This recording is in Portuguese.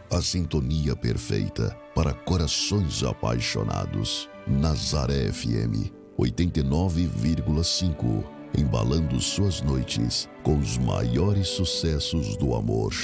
A sintonia perfeita para corações apaixonados. Nazaré FM 89,5. Embalando suas noites com os maiores sucessos do amor.